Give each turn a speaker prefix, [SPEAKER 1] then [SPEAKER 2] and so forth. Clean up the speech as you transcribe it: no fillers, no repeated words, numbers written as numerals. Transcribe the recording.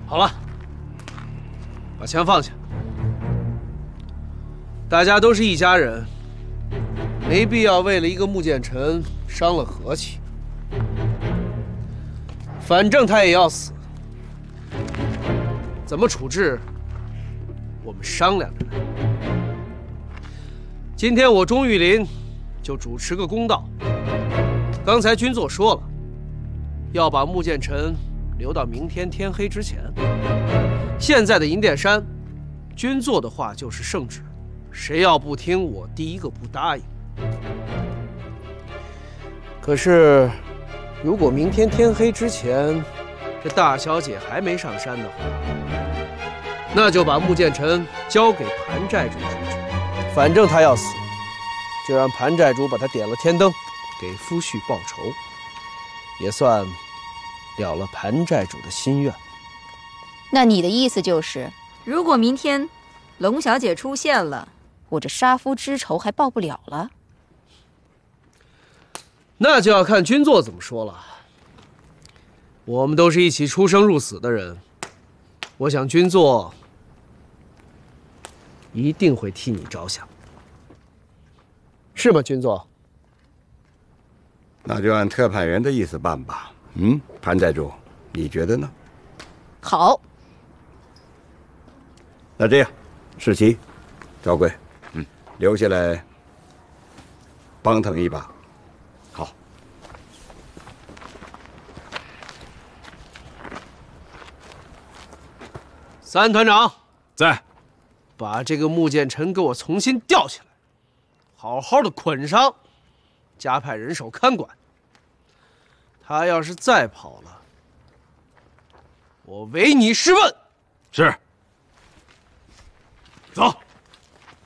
[SPEAKER 1] 好了，把枪放下。大家都是一家人，没必要为了一个穆剑臣伤了和气。反正他也要死，怎么处置，我们商量着来。今天我钟玉林就主持个公道。刚才军座说了，要把穆剑臣留到明天天黑之前。现在的银殿山，军座的话就是圣旨，谁要不听，我第一个不答应。可是，如果明天天黑之前，这大小姐还没上山的话，那就把穆剑臣交给盘寨主处置。反正他要死，就让盘寨主把他点了天灯，给夫婿报仇，也算了了盘寨主的心愿。
[SPEAKER 2] 那你的意思就是，如果明天龙小姐出现了，我这杀夫之仇还报不了了？
[SPEAKER 1] 那就要看军座怎么说了。我们都是一起出生入死的人，我想军座一定会替你着想，是吗，军座？
[SPEAKER 3] 那就按特派员的意思办吧。潘寨主，你觉得呢？
[SPEAKER 2] 好。
[SPEAKER 3] 那这样，世奇、赵贵，留下来帮他们一把。好。
[SPEAKER 1] 三团长
[SPEAKER 4] 在，
[SPEAKER 1] 把这个穆剑臣给我重新吊起来，好好的捆上，加派人手看管。他要是再跑了，我唯你是问。
[SPEAKER 4] 是。走。